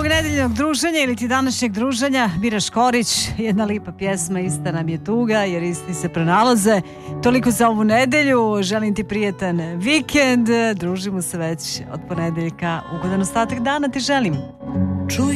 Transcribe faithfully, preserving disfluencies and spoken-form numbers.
ovog nedeljnog druženja ili ti današnjeg druženja, Mira Škorić, jedna lipa pjesma, ista nam je tuga jer isti se pronalaze. Toliko za ovu nedelju, želim ti prijetan vikend, družimo se već od ponedeljka, ugodan ostatak dana ti želim. Čuj